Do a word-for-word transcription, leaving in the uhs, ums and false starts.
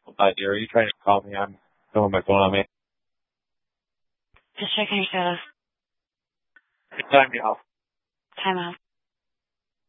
Hi, dear. Are you trying to call me? I'm throwing my phone on me. Just checking your status. Time me off. Time out.